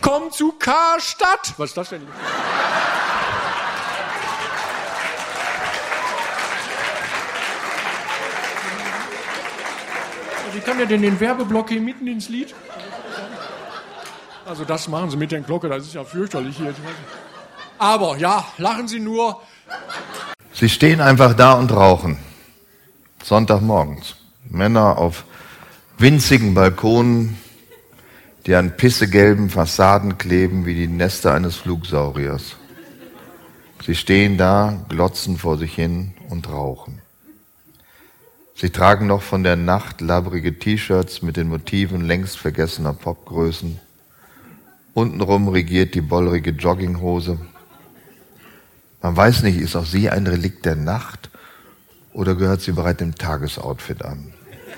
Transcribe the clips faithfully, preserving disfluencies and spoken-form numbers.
Willkommen zu Karstadt. Was ist das denn? Wie kann der denn den Werbeblock hier mitten ins Lied? Also das machen Sie mit der Glocke, das ist ja fürchterlich hier. Aber ja, lachen Sie nur. Sie stehen einfach da und rauchen. Sonntagmorgens. Männer auf winzigen Balkonen, die an pissegelben Fassaden kleben wie die Nester eines Flugsauriers. Sie stehen da, glotzen vor sich hin und rauchen. Sie tragen noch von der Nacht labbrige T-Shirts mit den Motiven längst vergessener Popgrößen. Untenrum regiert die bollrige Jogginghose. Man weiß nicht, ist auch sie ein Relikt der Nacht oder gehört sie bereits dem Tagesoutfit an?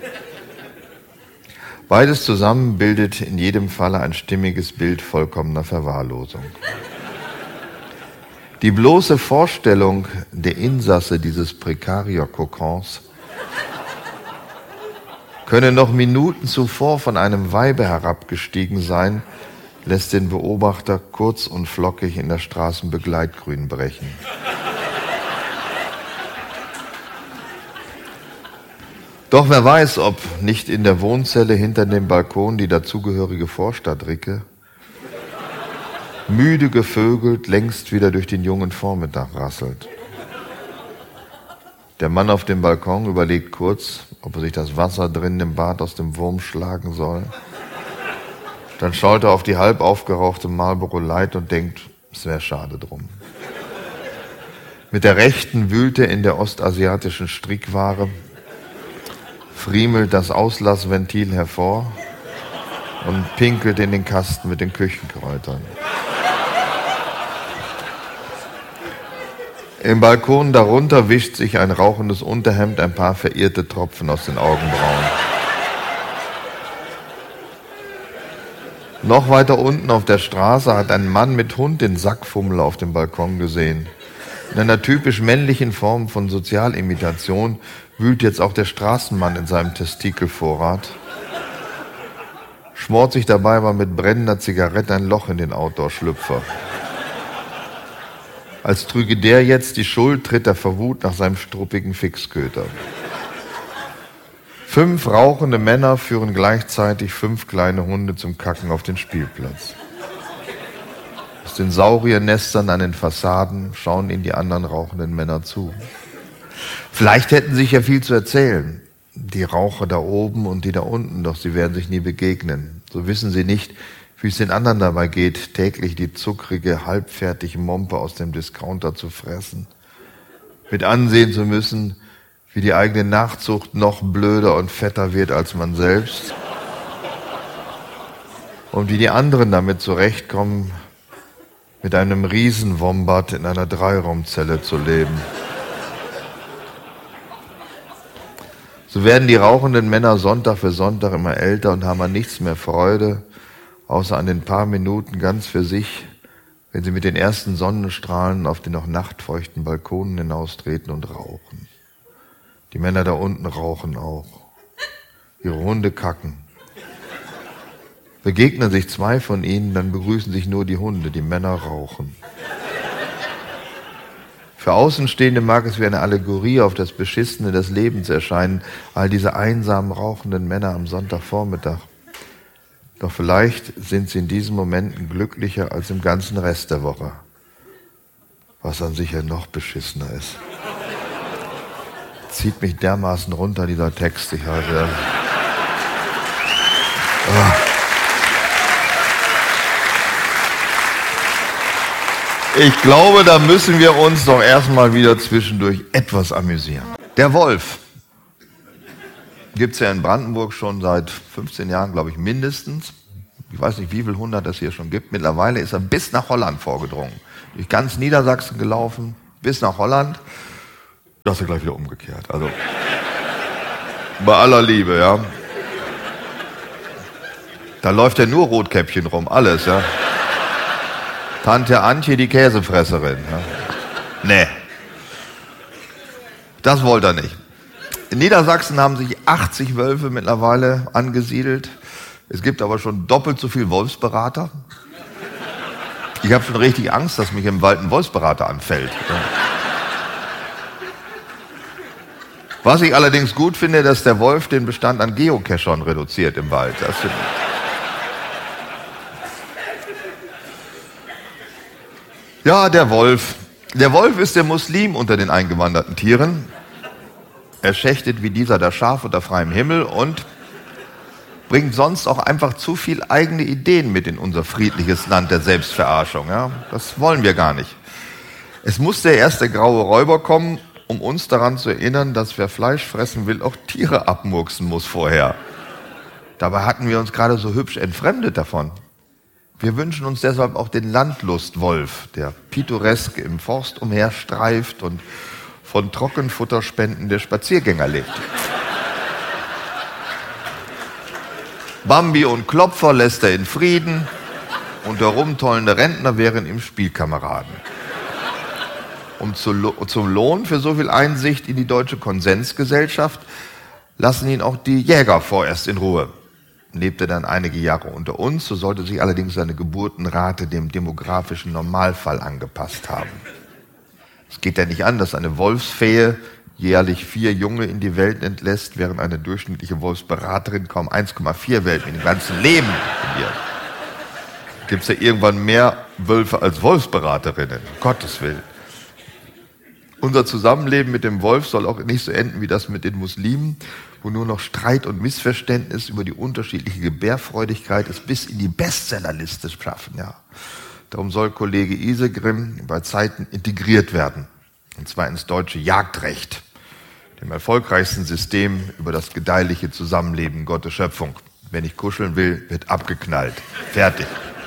Beides zusammen bildet in jedem Falle ein stimmiges Bild vollkommener Verwahrlosung. Die bloße Vorstellung der Insasse dieses Prekarier-Kokons könne noch Minuten zuvor von einem Weibe herabgestiegen sein, lässt den Beobachter kurz und flockig in das Straßenbegleitgrün brechen. Doch wer weiß, ob nicht in der Wohnzelle hinter dem Balkon die dazugehörige Vorstadtricke, müde gevögelt, längst wieder durch den jungen Vormittag rasselt. Der Mann auf dem Balkon überlegt kurz, ob er sich das Wasser drin im Bad aus dem Wurm schlagen soll. Dann schaut er auf die halb aufgerauchte Marlboro Light und denkt, es wäre schade drum. Mit der rechten wühlt er in der ostasiatischen Strickware, friemelt das Auslassventil hervor und pinkelt in den Kasten mit den Küchenkräutern. Im Balkon darunter wischt sich ein rauchendes Unterhemd ein paar verirrte Tropfen aus den Augenbrauen. Noch weiter unten auf der Straße hat ein Mann mit Hund den Sackfummel auf dem Balkon gesehen. In einer typisch männlichen Form von Sozialimitation wühlt jetzt auch der Straßenmann in seinem Testikelvorrat, schmort sich dabei aber mit brennender Zigarette ein Loch in den Outdoor-Schlüpfer. Als trüge der jetzt die Schuld, tritt er vor Wut nach seinem struppigen Fixköter. Fünf rauchende Männer führen gleichzeitig fünf kleine Hunde zum Kacken auf den Spielplatz. Aus den Sauriernestern an den Fassaden schauen ihnen die anderen rauchenden Männer zu. Vielleicht hätten sie sich ja viel zu erzählen, die Raucher da oben und die da unten, doch sie werden sich nie begegnen. So wissen sie nicht, wie es den anderen dabei geht, täglich die zuckrige, halbfertige Mompe aus dem Discounter zu fressen, mit ansehen zu müssen, wie die eigene Nachzucht noch blöder und fetter wird als man selbst und wie die anderen damit zurechtkommen, mit einem Riesenwombat in einer Dreiraumzelle zu leben. So werden die rauchenden Männer Sonntag für Sonntag immer älter und haben an nichts mehr Freude, außer an den paar Minuten ganz für sich, wenn sie mit den ersten Sonnenstrahlen auf den noch nachtfeuchten Balkonen hinaustreten und rauchen. Die Männer da unten rauchen auch. Ihre Hunde kacken. Begegnen sich zwei von ihnen, dann begrüßen sich nur die Hunde, die Männer rauchen. Für Außenstehende mag es wie eine Allegorie auf das Beschissene des Lebens erscheinen, all diese einsamen, rauchenden Männer am Sonntagvormittag. Doch vielleicht sind sie in diesen Momenten glücklicher als im ganzen Rest der Woche. Was dann sicher noch beschissener ist. Zieht mich dermaßen runter, dieser Text. Ich halte. Oh. Ich glaube, da müssen wir uns doch erstmal wieder zwischendurch etwas amüsieren. Der Wolf. Gibt es ja in Brandenburg schon seit fünfzehn Jahren, glaube ich, mindestens. Ich weiß nicht, wie viele hundert es hier schon gibt. Mittlerweile ist er bis nach Holland vorgedrungen. Durch ganz Niedersachsen gelaufen, bis nach Holland. Das ist ja gleich wieder umgekehrt. Also bei aller Liebe, ja. Da läuft ja nur Rotkäppchen rum, alles, ja. Tante Antje, die Käsefresserin. Ja. Nee. Das wollte er nicht. In Niedersachsen haben sich achtzig Wölfe mittlerweile angesiedelt. Es gibt aber schon doppelt so viel Wolfsberater. Ich habe schon richtig Angst, dass mich im Wald ein Wolfsberater anfällt. Was ich allerdings gut finde, dass der Wolf den Bestand an Geocachern reduziert im Wald. Das finde ich. Ja, der Wolf. Der Wolf ist der Muslim unter den eingewanderten Tieren. Er schächtet wie dieser das Schaf unter freiem Himmel und bringt sonst auch einfach zu viel eigene Ideen mit in unser friedliches Land der Selbstverarschung. Ja, das wollen wir gar nicht. Es muss der erste graue Räuber kommen, um uns daran zu erinnern, dass wer Fleisch fressen will, auch Tiere abmurksen muss vorher. Dabei hatten wir uns gerade so hübsch entfremdet davon. Wir wünschen uns deshalb auch den Landlustwolf, der pittoresk im Forst umherstreift und von Trockenfutterspenden der Spaziergänger lebt. Bambi und Klopfer lässt er in Frieden und der rumtollende Rentner wären ihm Spielkameraden. Und zu, zum Lohn für so viel Einsicht in die deutsche Konsensgesellschaft lassen ihn auch die Jäger vorerst in Ruhe. Lebte dann einige Jahre unter uns, so sollte sich allerdings seine Geburtenrate dem demografischen Normalfall angepasst haben. Es geht ja nicht an, dass eine Wolfsfee jährlich vier Junge in die Welt entlässt, während eine durchschnittliche Wolfsberaterin kaum eins Komma vier Welpen im ganzen Leben verliert. Gibt es ja irgendwann mehr Wölfe als Wolfsberaterinnen, um Gottes Willen. Unser Zusammenleben mit dem Wolf soll auch nicht so enden wie das mit den Muslimen, wo nur noch Streit und Missverständnis über die unterschiedliche Gebärfreudigkeit es bis in die Bestsellerliste schaffen. Ja. Darum soll Kollege Isegrim bei Zeiten integriert werden, und zwar ins deutsche Jagdrecht, dem erfolgreichsten System über das gedeihliche Zusammenleben Gottes Schöpfung. Wenn ich kuscheln will, wird abgeknallt. Fertig.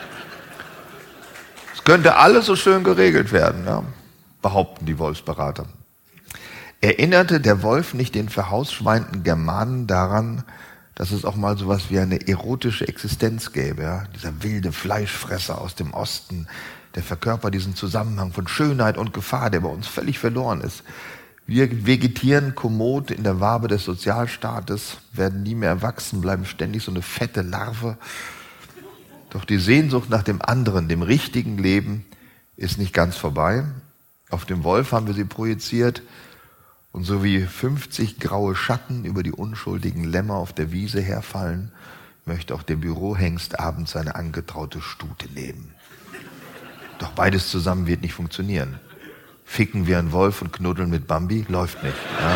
Es könnte alles so schön geregelt werden, ja, behaupten die Wolfsberater. Erinnerte der Wolf nicht den verhausschweinten Germanen daran, dass es auch mal sowas wie eine erotische Existenz gäbe? Ja? Dieser wilde Fleischfresser aus dem Osten, der verkörpert diesen Zusammenhang von Schönheit und Gefahr, der bei uns völlig verloren ist. Wir vegetieren kommod in der Wabe des Sozialstaates, werden nie mehr erwachsen, bleiben ständig so eine fette Larve. Doch die Sehnsucht nach dem anderen, dem richtigen Leben, ist nicht ganz vorbei. Auf dem Wolf haben wir sie projiziert. Und so wie fünfzig graue Schatten über die unschuldigen Lämmer auf der Wiese herfallen, möchte auch der Bürohengst abends seine angetraute Stute nehmen. Doch beides zusammen wird nicht funktionieren. Ficken wie ein Wolf und knuddeln mit Bambi läuft nicht. Ja.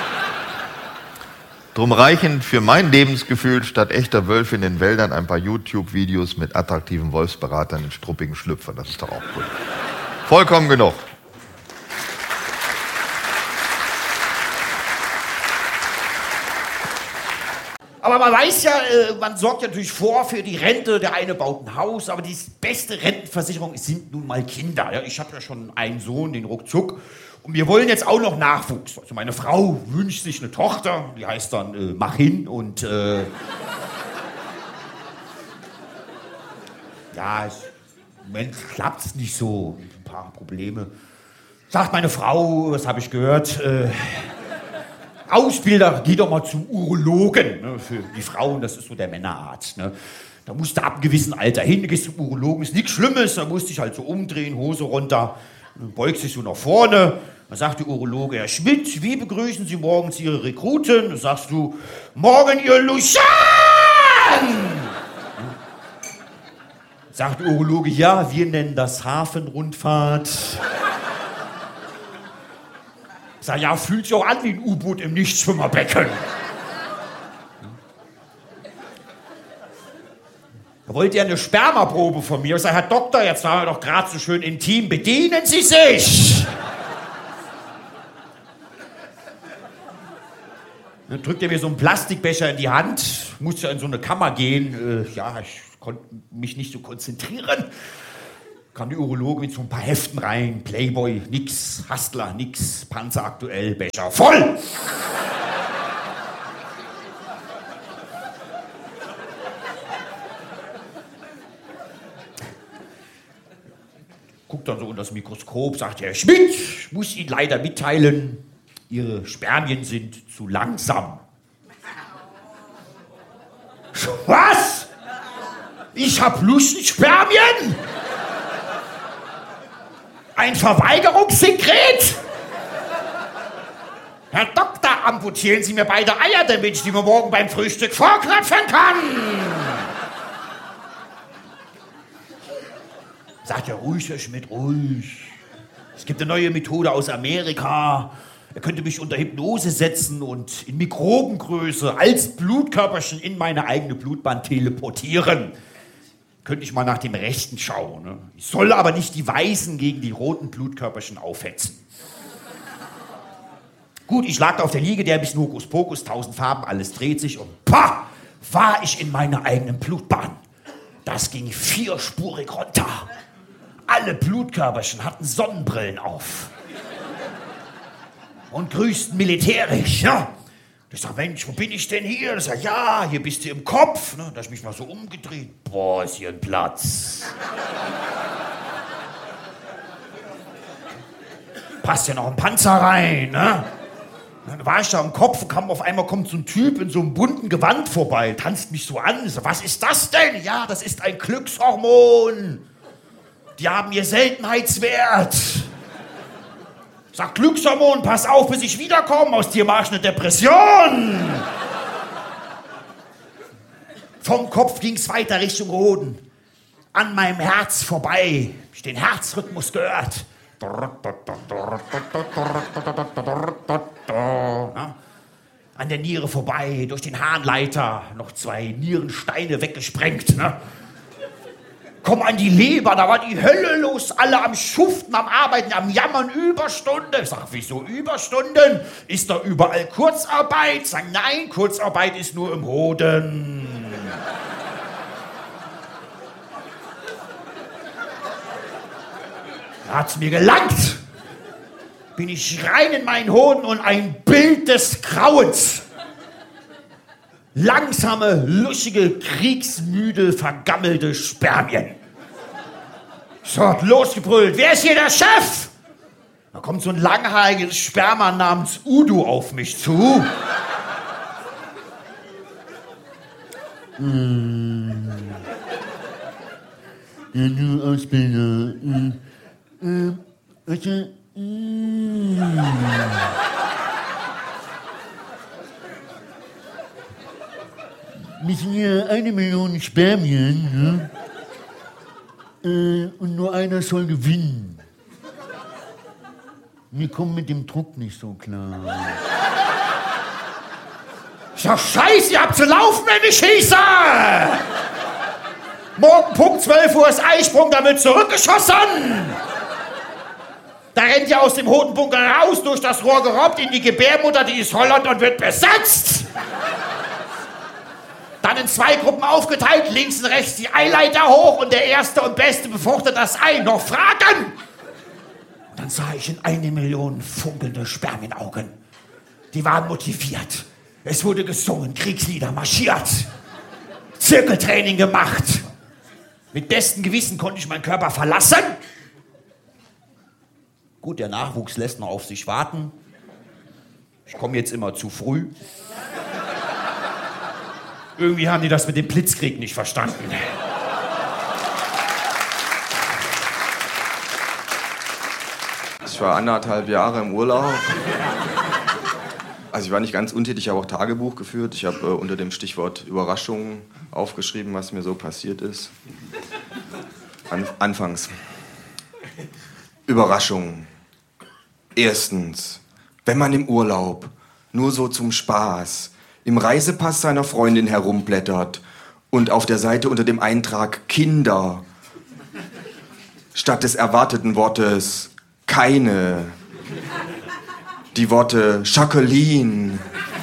Drum reichen für mein Lebensgefühl statt echter Wölfe in den Wäldern ein paar YouTube-Videos mit attraktiven Wolfsberatern in struppigen Schlüpfern. Das ist doch auch gut. Vollkommen genug. Aber man weiß ja, man sorgt ja natürlich vor für die Rente. Der eine baut ein Haus, aber die beste Rentenversicherung sind nun mal Kinder. Ja, ich habe ja schon einen Sohn, den Ruckzuck. Und wir wollen jetzt auch noch Nachwuchs. Also meine Frau wünscht sich eine Tochter, die heißt dann äh, Machin. Und äh, ja, ich, im Moment klappt es nicht so. Ein paar Probleme. Sagt meine Frau, was habe ich gehört? Äh, Ausbilder, geh doch mal zum Urologen. Ne, für die Frauen, das ist so der Männerarzt. Ne. Da musst du ab einem gewissen Alter hin, gehst zum Urologen, ist nichts Schlimmes, da musst du dich halt so umdrehen, Hose runter, beugst dich so nach vorne. Dann sagt der Urologe, Herr Schmidt, wie begrüßen Sie morgens Ihre Rekruten? Dann sagst du, morgen Ihr Luschan! Sagt der Urologe, ja, wir nennen das Hafenrundfahrt. Sag, ja, fühlt sich auch an wie ein U-Boot im Nichtschwimmerbecken. Da wollt ihr eine Spermaprobe von mir? Ich sag, Herr Doktor, jetzt waren wir doch gerade so schön intim. Bedienen Sie sich! Dann drückt er mir so einen Plastikbecher in die Hand. Musste ja in so eine Kammer gehen. Äh, ja, ich konnte mich nicht so konzentrieren. Kam die Urologe mit so ein paar Heften rein. Playboy, nix. Hustler, nix. Panzer aktuell, Becher voll! Guckt dann so unter das Mikroskop, sagt Herr Schmidt, ich muss Ihnen leider mitteilen, Ihre Spermien sind zu langsam. Was? Ich hab Lust, Spermien? Ein Verweigerungssekret? Herr Doktor, amputieren Sie mir beide Eier, damit ich die mir morgen beim Frühstück vorknöpfen kann. Sagt ja ruhig, Herr Schmidt, ruhig. Es gibt eine neue Methode aus Amerika. Er könnte mich unter Hypnose setzen und in Mikrobengröße als Blutkörperchen in meine eigene Blutbahn teleportieren. Könnte ich mal nach dem Rechten schauen. Ne? Ich soll aber nicht die weißen gegen die roten Blutkörperchen aufhetzen. Gut, ich lag da auf der Liege, der bisschen Hokuspokus, tausend Farben, alles dreht sich und pah, war ich in meiner eigenen Blutbahn. Das ging vierspurig runter. Alle Blutkörperchen hatten Sonnenbrillen auf. Und grüßten militärisch, ja. Ich sag, Mensch, wo bin ich denn hier? Ich sag, ja, hier bist du im Kopf. Ne? Da hab ich mich mal so umgedreht. Boah, ist hier ein Platz. Passt ja noch ein Panzer rein, ne? Dann war ich da im Kopf und kam auf einmal kommt so ein Typ in so einem bunten Gewand vorbei, tanzt mich so an. Ich sag, was ist das denn? Ja, das ist ein Glückshormon. Die haben ihr Seltenheitswert. Ich sag, Glückshormon, pass auf, bis ich wiederkomme. Aus dir mach ich eine Depression. Vom Kopf ging's weiter Richtung Hoden. An meinem Herz vorbei. Hab ich den Herzrhythmus gehört. Ja. An der Niere vorbei, durch den Harnleiter, noch zwei Nierensteine weggesprengt. Ne? Komm an die Leber, da war die Hölle los, alle am Schuften, am Arbeiten, am Jammern, Überstunden. Ich sag, wieso Überstunden? Ist da überall Kurzarbeit? Sag, nein, Kurzarbeit ist nur im Hoden. Da hat's mir gelangt. Bin ich rein in meinen Hoden und ein Bild des Grauens. Langsame, luschige, kriegsmüde, vergammelte Spermien. So hat losgebrüllt. Wer ist hier der Chef? Da kommt so ein langhaariges Sperma namens Udo auf mich zu. Mmh. Ja, du Ausbilder. Mmh. Äh, warte. Mmh. Wir sind hier eine Million Spermien, ne? Äh, und nur einer soll gewinnen. Wir kommen mit dem Druck nicht so klar. Ich sag, Scheiße, ihr habt zu laufen, wenn ich schieße! Morgen Punkt zwölf Uhr ist Eisprung, da wird zurückgeschossen! Da rennt ihr aus dem Hodenbunker raus, durch das Rohr gerobbt in die Gebärmutter, die ist Holland und wird besetzt! Dann in zwei Gruppen aufgeteilt, links und rechts die Eileiter hoch und der Erste und Beste befruchtet das Ei. Noch Fragen? Und dann sah ich in eine Million funkelnde Spermienaugen. Die waren motiviert. Es wurde gesungen, Kriegslieder marschiert. Zirkeltraining gemacht. Mit bestem Gewissen konnte ich meinen Körper verlassen. Gut, der Nachwuchs lässt noch auf sich warten. Ich komme jetzt immer zu früh. Irgendwie haben die das mit dem Blitzkrieg nicht verstanden. Ich war anderthalb Jahre im Urlaub. Also ich war nicht ganz untätig, ich habe auch Tagebuch geführt. Ich habe äh, unter dem Stichwort Überraschungen aufgeschrieben, was mir so passiert ist. An, anfangs. Überraschungen. Erstens, wenn man im Urlaub nur so zum Spaß im Reisepass seiner Freundin herumblättert und auf der Seite unter dem Eintrag Kinder statt des erwarteten Wortes keine die Worte Jacqueline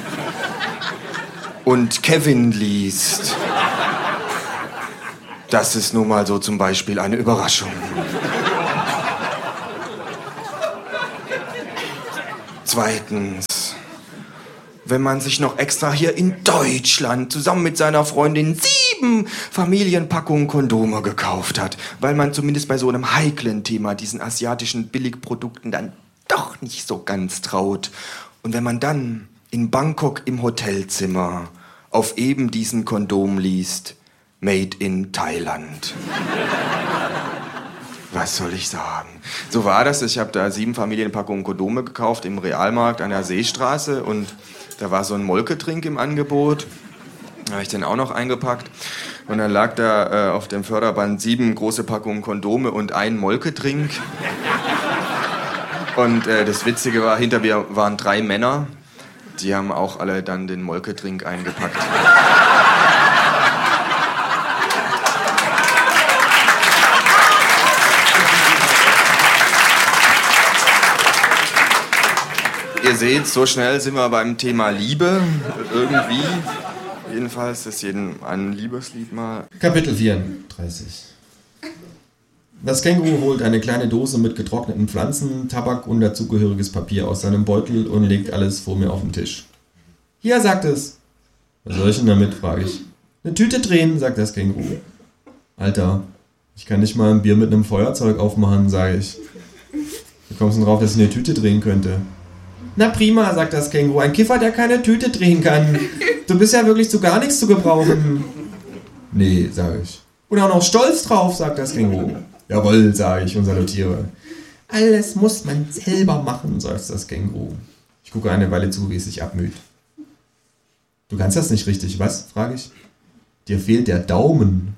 und Kevin liest. Das ist nun mal so zum Beispiel eine Überraschung. Zweitens, wenn man sich noch extra hier in Deutschland zusammen mit seiner Freundin sieben Familienpackungen Kondome gekauft hat, weil man zumindest bei so einem heiklen Thema diesen asiatischen Billigprodukten dann doch nicht so ganz traut. Und wenn man dann in Bangkok im Hotelzimmer auf eben diesen Kondom liest, Made in Thailand. was soll ich sagen? So war das. Ich habe da sieben Familienpackungen Kondome gekauft im Realmarkt an der Seestraße und da war so ein Molketrink im Angebot. Da habe ich den auch noch eingepackt. Und dann lag da äh, auf dem Förderband sieben große Packungen Kondome und ein Molketrink. Und äh, das Witzige war, hinter mir waren drei Männer. Die haben auch alle dann den Molketrink eingepackt. Ihr seht, so schnell sind wir beim Thema Liebe. Irgendwie. Jedenfalls ist jedem ein Liebeslied mal. Kapitel vierunddreißig. Das Känguru holt eine kleine Dose mit getrockneten Pflanzen, Tabak und dazugehöriges Papier aus seinem Beutel und legt alles vor mir auf den Tisch. Hier, sagt es. Was soll ich denn damit, frage ich. Eine Tüte drehen, sagt das Känguru. Alter, ich kann nicht mal ein Bier mit einem Feuerzeug aufmachen, sage ich. Wie kommst du denn drauf, dass ich eine Tüte drehen könnte? Na prima, sagt das Känguru. Ein Kiffer, der keine Tüte drehen kann. Du bist ja wirklich zu gar nichts zu gebrauchen. Nee, sage ich. Und auch noch stolz drauf, sagt das Känguru. Jawohl, sage ich und salutiere. Alles muss man selber machen, sagt das Känguru. Ich gucke eine Weile zu, wie es sich abmüht. Du kannst das nicht richtig, was? Frage ich. Dir fehlt der Daumen.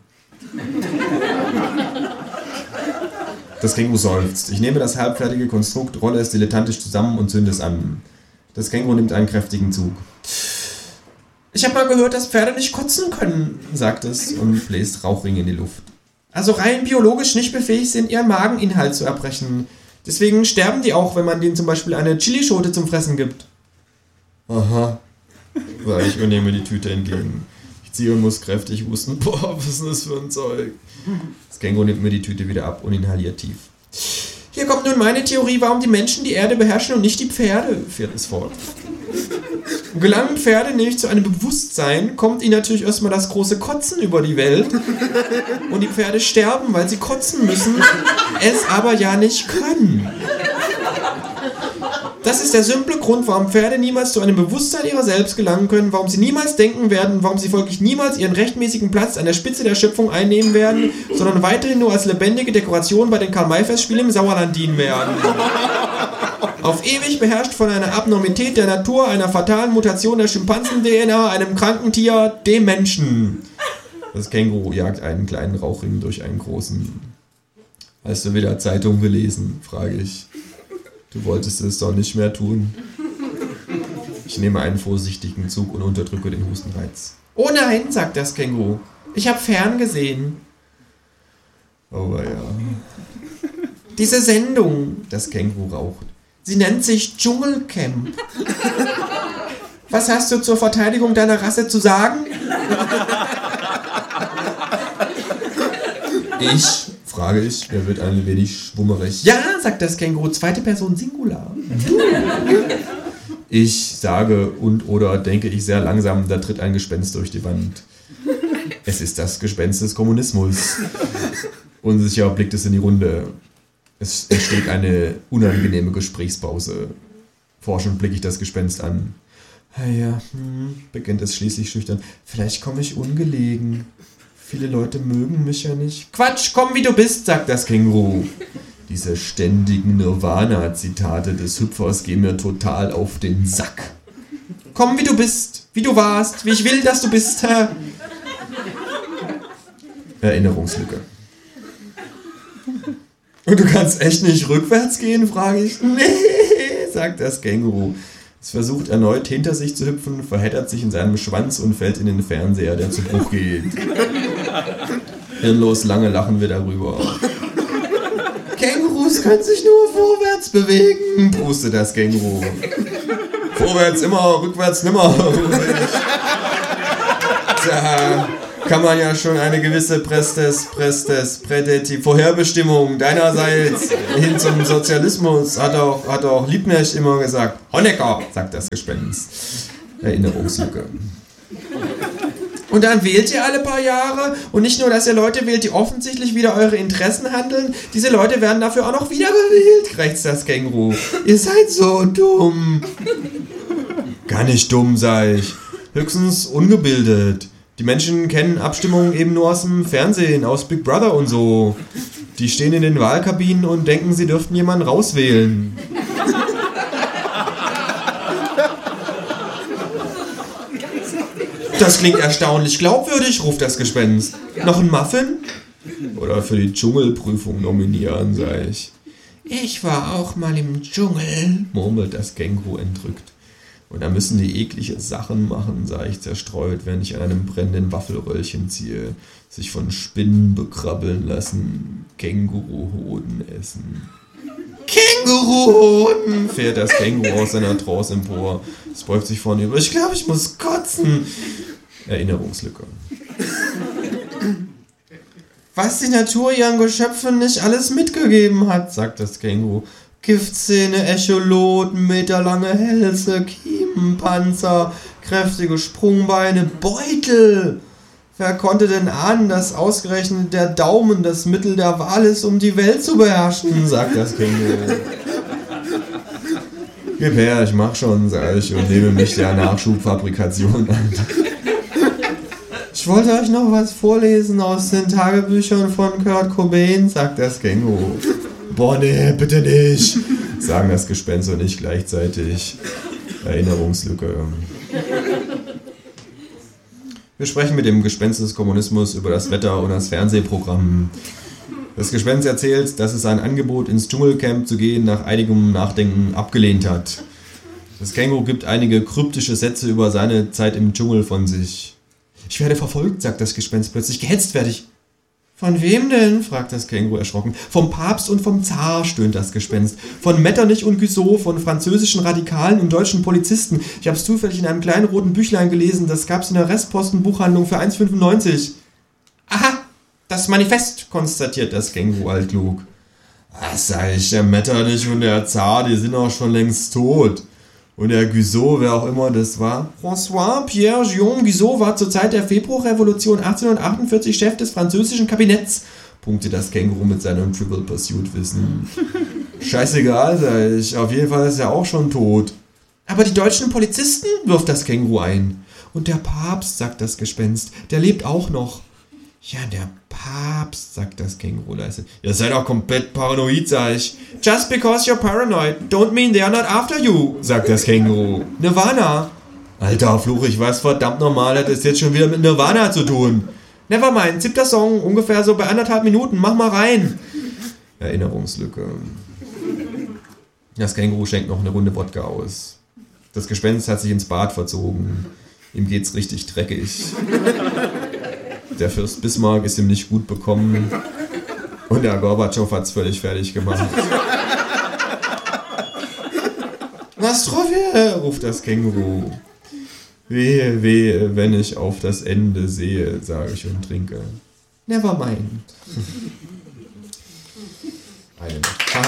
Das Känguru seufzt. Ich nehme das halbfertige Konstrukt, rolle es dilettantisch zusammen und zünde es an. Das Känguru nimmt einen kräftigen Zug. Ich habe mal gehört, dass Pferde nicht kotzen können, sagt es und bläst Rauchringe in die Luft. Also rein biologisch nicht befähigt sind, ihren Mageninhalt zu erbrechen. Deswegen sterben die auch, wenn man denen zum Beispiel eine Chilischote zum Fressen gibt. Aha, sage ich und nehme die Tüte entgegen. Ich ziehe und muss kräftig husten. Boah, was ist denn das für ein Zeug? Das Känguru nimmt mir die Tüte wieder ab und inhaliert tief. Hier kommt nun meine Theorie, warum die Menschen die Erde beherrschen und nicht die Pferde, fährt es fort. Gelangen Pferde nämlich zu einem Bewusstsein, kommt ihnen natürlich erstmal das große Kotzen über die Welt und die Pferde sterben, weil sie kotzen müssen, es aber ja nicht können. Das ist der simple Grund, warum Pferde niemals zu einem Bewusstsein ihrer selbst gelangen können, warum sie niemals denken werden, warum sie folglich niemals ihren rechtmäßigen Platz an der Spitze der Schöpfung einnehmen werden, sondern weiterhin nur als lebendige Dekoration bei den Karl-May-Festspielen im Sauerland dienen werden. Auf ewig beherrscht von einer Abnormität der Natur, einer fatalen Mutation der Schimpansen-D N A, einem kranken Tier, dem Menschen. Das Känguru jagt einen kleinen Rauchring durch einen großen. Hast du wieder Zeitung gelesen, frage ich. Du wolltest es doch nicht mehr tun. Ich nehme einen vorsichtigen Zug und unterdrücke den Hustenreiz. Oh nein, sagt das Känguru. Ich habe fern gesehen. Oh ja. Diese Sendung, das Känguru raucht. Sie nennt sich Dschungelcamp. Was hast du zur Verteidigung deiner Rasse zu sagen? Ich, frage ich, er wird ein wenig schwummerig. Ja, sagt das Känguru, zweite Person Singular. Ich sage und oder denke ich sehr langsam, da tritt ein Gespenst durch die Wand. Es ist das Gespenst des Kommunismus. Unsicher blickt es in die Runde. Es entsteht eine unangenehme Gesprächspause. Forschend blicke ich das Gespenst an. Ja, hm, beginnt es schließlich schüchtern. Vielleicht komme ich ungelegen. Viele Leute mögen mich ja nicht. Quatsch, komm wie du bist, sagt das Känguru. Diese ständigen Nirvana-Zitate des Hüpfers gehen mir total auf den Sack. Komm wie du bist, wie du warst, wie ich will, dass du bist. Erinnerungslücke. Und du kannst echt nicht rückwärts gehen, frage ich. Nee, sagt das Känguru. Es versucht erneut hinter sich zu hüpfen, verheddert sich in seinem Schwanz und fällt in den Fernseher, der zu Bruch geht. Hirnlos lange lachen wir darüber. Kängurus können sich nur vorwärts bewegen, pustet das Känguru. Vorwärts immer, rückwärts nimmer. Da kann man ja schon eine gewisse Prestes, Prestes, Prädeti, Vorherbestimmung deinerseits hin zum Sozialismus, hat auch, hat auch Liebknecht immer gesagt. Honecker, sagt das Gespenst. Erinnerungslücke. Und dann wählt ihr alle paar Jahre und nicht nur, dass ihr Leute wählt, die offensichtlich wieder eure Interessen handeln, diese Leute werden dafür auch noch wiedergewählt, krächzt das Känguru. Ihr seid so dumm. Gar nicht dumm, sag ich. Höchstens ungebildet. Die Menschen kennen Abstimmungen eben nur aus dem Fernsehen, aus Big Brother und so. Die stehen in den Wahlkabinen und denken, sie dürften jemanden rauswählen. Das klingt erstaunlich glaubwürdig, ruft das Gespenst. Noch ein Muffin? Oder für die Dschungelprüfung nominieren, sag ich. Ich war auch mal im Dschungel, murmelt das Känguru entrückt. Und da müssen die eklige Sachen machen, sah ich zerstreut, wenn ich an einem brennenden Waffelröllchen ziehe. Sich von Spinnen bekrabbeln lassen, Känguruhoden essen. Känguruhoden! Fährt das Känguru aus seiner Trance empor. Es beugt sich vorne über. Ich glaube, ich muss kotzen. Erinnerungslücke. Was die Natur ihren Geschöpfen nicht alles mitgegeben hat, sagt das Känguru. Giftzähne, Echoloten, meterlange Hälse, Kiemenpanzer, kräftige Sprungbeine, Beutel. Wer konnte denn ahnen, dass ausgerechnet der Daumen das Mittel der Wahl ist, um die Welt zu beherrschen, sagt das Känguru. Gib her, ich mach schon, sag ich, und nehme mich der Nachschubfabrikation an. Ich wollte euch noch was vorlesen aus den Tagebüchern von Kurt Cobain, sagt das Känguru. Boah, nee, bitte nicht, sagen das Gespenst und ich gleichzeitig. Erinnerungslücke. Wir sprechen mit dem Gespenst des Kommunismus über das Wetter und das Fernsehprogramm. Das Gespenst erzählt, dass es ein Angebot ins Dschungelcamp zu gehen nach einigem Nachdenken abgelehnt hat. Das Känguru gibt einige kryptische Sätze über seine Zeit im Dschungel von sich. Ich werde verfolgt, sagt das Gespenst plötzlich. Gehetzt werde ich. Von wem denn? Fragt das Känguru erschrocken. Vom Papst und vom Zar, stöhnt das Gespenst. Von Metternich und Guizot, von französischen Radikalen und deutschen Polizisten. Ich habe es zufällig in einem kleinen roten Büchlein gelesen. Das gab es in der Restpostenbuchhandlung für eins fünfundneunzig. Aha, das Manifest, konstatiert das Känguru altklug. Was sag ich, der Metternich und der Zar, die sind auch schon längst tot. Und der Guizot, wer auch immer das war. François Pierre Guillaume Guizot war zur Zeit der Februarrevolution achtzehnhundertachtundvierzig Chef des französischen Kabinetts, punktet das Känguru mit seinem Trivial Pursuit Wissen. Scheißegal, sag ich, auf jeden Fall ist er auch schon tot. Aber die deutschen Polizisten, wirft das Känguru ein. Und der Papst, sagt das Gespenst, der lebt auch noch. Ja, der Papst, sagt das Känguru leise. Ihr seid auch komplett paranoid, sag ich. Just because you're paranoid, don't mean they're not after you, sagt das Känguru. Nirvana. Alter, fluch ich was verdammt normal hat es jetzt schon wieder mit Nirvana zu tun. Nevermind, siebter Song, ungefähr so bei anderthalb Minuten, mach mal rein. Erinnerungslücke. Das Känguru schenkt noch eine Runde Wodka aus. Das Gespenst hat sich ins Bad verzogen. Ihm geht's richtig dreckig. Der Fürst Bismarck ist ihm nicht gut bekommen und der Gorbatschow hat's völlig fertig gemacht. Nastrovje, ruft das Känguru. Wehe, wehe, wenn ich auf das Ende sehe, sage ich und trinke. Never mind. Eine.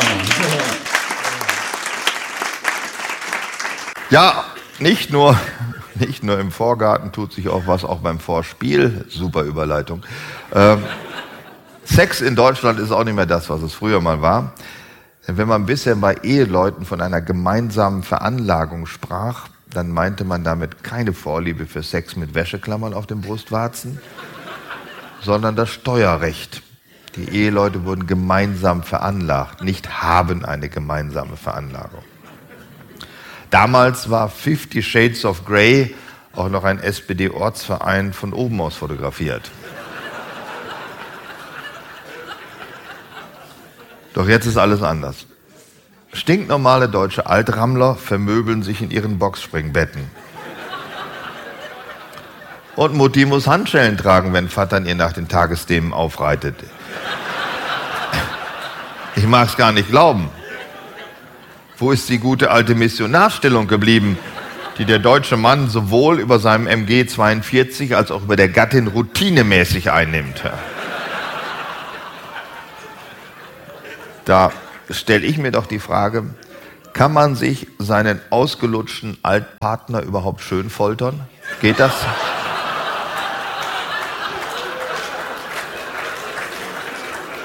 Ja, nicht nur, nicht nur im Vorgarten tut sich auch was, auch beim Vorspiel. Super Überleitung. Ähm, Sex in Deutschland ist auch nicht mehr das, was es früher mal war. Denn wenn man bisher bei Eheleuten von einer gemeinsamen Veranlagung sprach, dann meinte man damit keine Vorliebe für Sex mit Wäscheklammern auf den Brustwarzen, sondern das Steuerrecht. Die Eheleute wurden gemeinsam veranlagt, nicht haben eine gemeinsame Veranlagung. Damals war Fifty Shades of Grey auch noch ein S P D-Ortsverein von oben aus fotografiert. Doch jetzt ist alles anders. Stinknormale deutsche Altrammler vermöbeln sich in ihren Boxspringbetten. Und Mutti muss Handschellen tragen, wenn Vater ihr nach den Tagesthemen aufreitet. Ich mag's gar nicht glauben. Wo ist die gute alte Missionarstellung geblieben, die der deutsche Mann sowohl über seinem M G zweiundvierzig als auch über der Gattin routinemäßig einnimmt? Da stelle ich mir doch die Frage, kann man sich seinen ausgelutschten Altpartner überhaupt schön foltern? Geht das?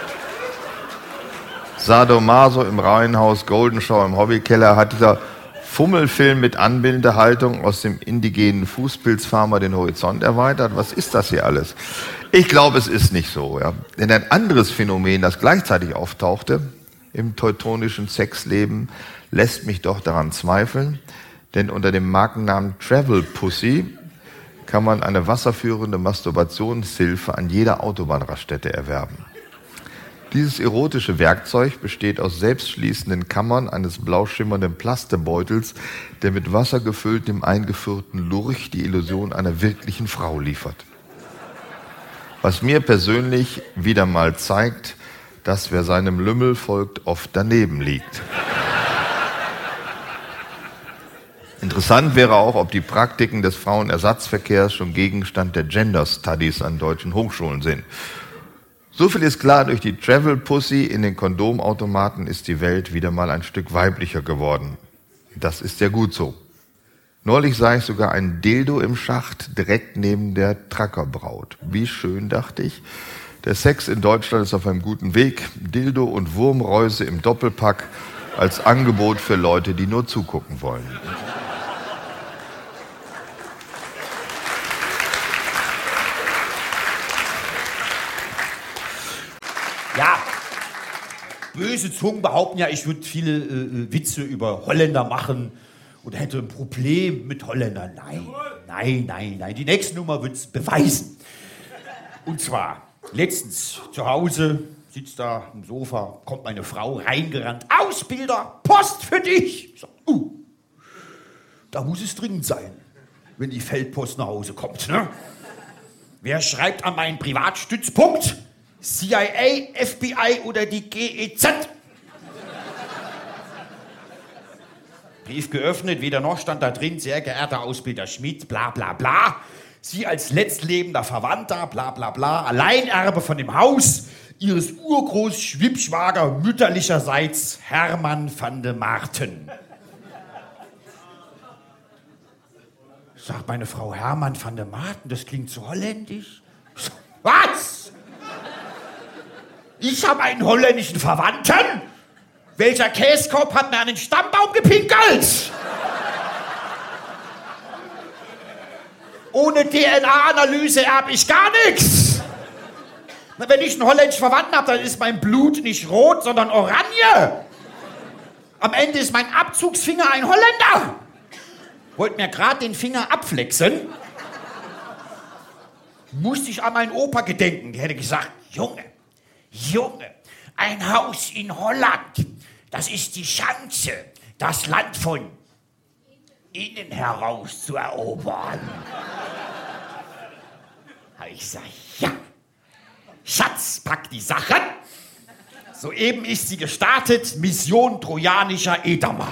Sadomaso im Reihenhaus, Golden Show im Hobbykeller, hat dieser Fummelfilm mit Anbindehaltung aus dem indigenen Fußpilzfarmer den Horizont erweitert. Was ist das hier alles? Ich glaube, es ist nicht so. Ja. Denn ein anderes Phänomen, das gleichzeitig auftauchte im teutonischen Sexleben, lässt mich doch daran zweifeln. Denn unter dem Markennamen Travel Pussy kann man eine wasserführende Masturbationshilfe an jeder Autobahnraststätte erwerben. Dieses erotische Werkzeug besteht aus selbstschließenden Kammern eines blau schimmernden Plastebeutels, der mit Wasser gefüllt dem eingeführten Lurch die Illusion einer wirklichen Frau liefert. Was mir persönlich wieder mal zeigt, dass wer seinem Lümmel folgt, oft daneben liegt. Interessant wäre auch, ob die Praktiken des Frauenersatzverkehrs schon Gegenstand der Gender Studies an deutschen Hochschulen sind. So viel ist klar, durch die Travel Pussy in den Kondomautomaten ist die Welt wieder mal ein Stück weiblicher geworden. Das ist ja gut so. Neulich sah ich sogar ein Dildo im Schacht direkt neben der Trackerbraut. Wie schön, dachte ich. Der Sex in Deutschland ist auf einem guten Weg. Dildo und Wurmreuse im Doppelpack als Angebot für Leute, die nur zugucken wollen. Ja, böse Zungen behaupten ja, ich würde viele äh, Witze über Holländer machen oder hätte ein Problem mit Holländern. Nein, nein, nein, nein. Die nächste Nummer wird es beweisen. Und zwar, letztens zu Hause, sitzt da am Sofa, kommt meine Frau reingerannt. Ausbilder, Post für dich. Ich sag, uh, da muss es dringend sein, wenn die Feldpost nach Hause kommt. Ne? Wer schreibt an meinen Privatstützpunkt? C I A, F B I oder die G E Z. Brief geöffnet, weder noch stand da drin, sehr geehrter Ausbilder Schmidt, bla bla bla. Sie als letztlebender Verwandter, bla bla bla, Alleinerbe von dem Haus Ihres Urgroßschwibschwager mütterlicherseits Hermann van de Marten. Sagt meine Frau, Hermann van de Marten, das klingt so holländisch. Was? Ich habe einen holländischen Verwandten? Welcher Käskopf hat mir an den Stammbaum gepinkelt? Ohne D N A-Analyse erbe ich gar nichts. Wenn ich einen holländischen Verwandten habe, dann ist mein Blut nicht rot, sondern oranje. Am Ende ist mein Abzugsfinger ein Holländer. Wollte mir gerade den Finger abflexen. Musste ich an meinen Opa gedenken. Der hätte gesagt, Junge, Junge, ein Haus in Holland, das ist die Chance, das Land von innen heraus zu erobern. Ich sag, ja, Schatz, pack die Sachen. Soeben ist sie gestartet, Mission trojanischer Edamer.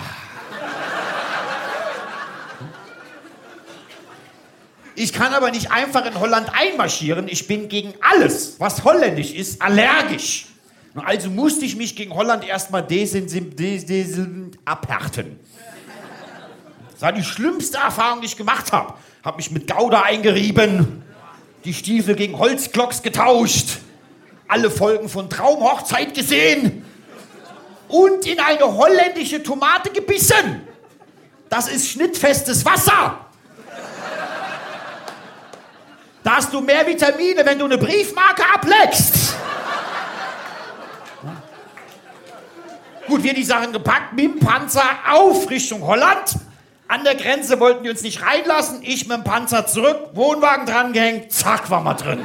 Ich kann aber nicht einfach in Holland einmarschieren. Ich bin gegen alles, was holländisch ist, allergisch. Also musste ich mich gegen Holland erstmal desensibilisieren, abhärten. Das war die schlimmste Erfahrung, die ich gemacht habe. Hab mich mit Gouda eingerieben, die Stiefel gegen Holzklocks getauscht, alle Folgen von Traumhochzeit gesehen und in eine holländische Tomate gebissen. Das ist schnittfestes Wasser. Da hast du mehr Vitamine, wenn du eine Briefmarke ableckst. Gut, wir die Sachen gepackt, mit dem Panzer auf Richtung Holland. An der Grenze wollten die uns nicht reinlassen. Ich mit dem Panzer zurück, Wohnwagen dran gehängt, zack, war mal drin.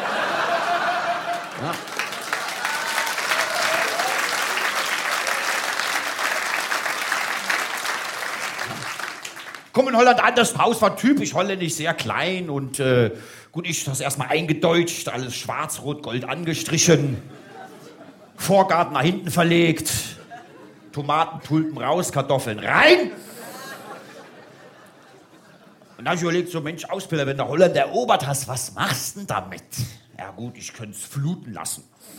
Ja. Komm in Holland an, das Haus war typisch holländisch, sehr klein und äh, gut, ich das erstmal eingedeutscht, alles schwarz, rot, gold angestrichen, Vorgarten nach hinten verlegt, Tomaten, Tulpen raus, Kartoffeln rein. Und dann habe ich überlegt, so Mensch, Ausbilder, wenn der Holland erobert hast, was machst du denn damit? Ja gut, ich könnte es fluten lassen.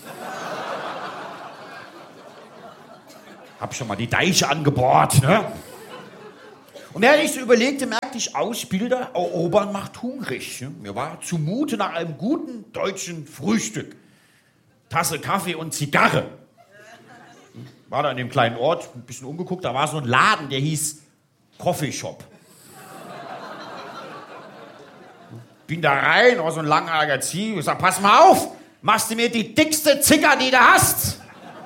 Hab schon mal die Deiche angebohrt, ne? Und während ich so überlegte, merkte ich, Ausbilder erobern macht hungrig. Ne? Mir war zumute nach einem guten deutschen Frühstück. Tasse Kaffee und Zigarre. War da in dem kleinen Ort, ein bisschen umgeguckt, da war so ein Laden, der hieß Coffeeshop. Bin da rein, aus so einem langen Zieh, ich sag, pass mal auf, machst du mir die dickste Zicker, die du hast.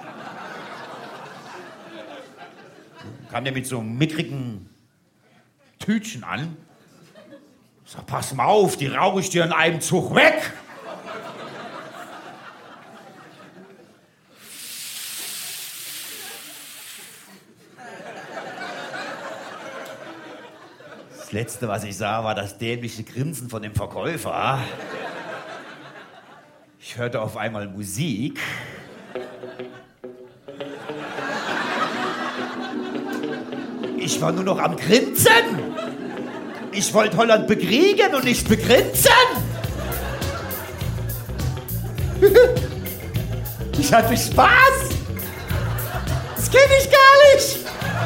Kam der mit so einem mickrigen Tütchen an. Ich sag, pass mal auf, die rauche ich dir in einem Zug weg. Das Letzte, was ich sah, war das dämliche Grinsen von dem Verkäufer. Ich hörte auf einmal Musik. Ich war nur noch am Grinsen. Ich wollte Holland bekriegen und nicht begrinsen. Ich hatte Spaß. Das kenne ich gar nicht.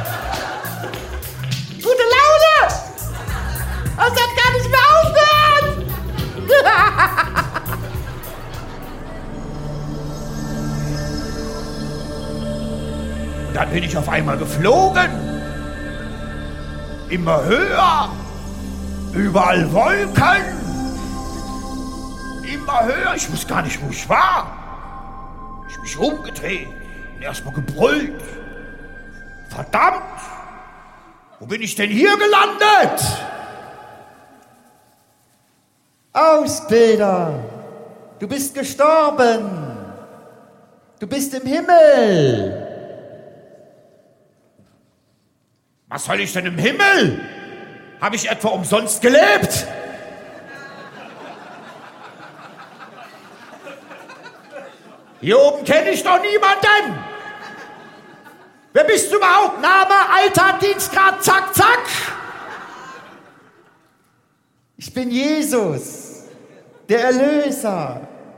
Gute Laune. Das hat gar nicht mehr aufgehört. Und dann bin ich auf einmal geflogen. Immer höher. Überall Wolken. Immer höher. Ich wusste gar nicht, wo ich war. Ich hab mich umgedreht und erstmal gebrüllt. Verdammt! Wo bin ich denn hier gelandet? Ausbilder! Du bist gestorben! Du bist im Himmel! Was soll ich denn im Himmel? Habe ich etwa umsonst gelebt? Hier oben kenne ich doch niemanden. Wer bist du überhaupt? Name, Alter, Dienstgrad, zack, zack. Ich bin Jesus, der Erlöser.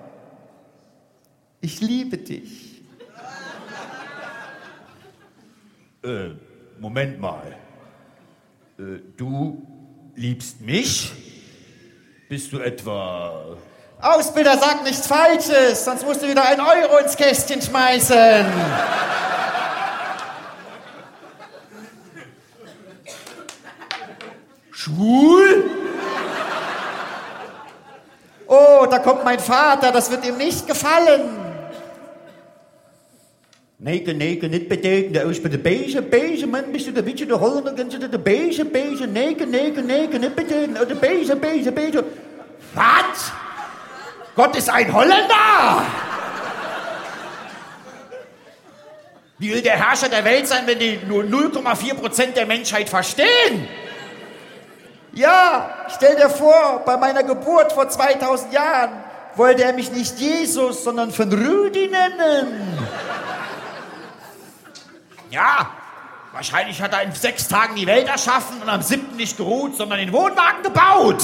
Ich liebe dich. Äh, Moment mal. Äh, du liebst mich? Bist du etwa... Ausbilder, sag nichts Falsches, sonst musst du wieder einen Euro ins Kästchen schmeißen. Schwul? Oh, da kommt mein Vater, das wird ihm nicht gefallen. Nee, nee, nicht bedenken, ich bin der beige, beige Mann, bist du der Witcher, der Holländer, kannst du der beige, beige, nee, nee, nee, nicht bedenken, der beige, beige, beige. Was? Gott ist ein Holländer! Wie will der Herrscher der Welt sein, wenn die nur null Komma vier Prozent der Menschheit verstehen? Ja, stell dir vor, bei meiner Geburt vor zweitausend Jahren wollte er mich nicht Jesus, sondern von Rüdi nennen. Ja, wahrscheinlich hat er in sechs Tagen die Welt erschaffen und am siebten nicht geruht, sondern den Wohnwagen gebaut.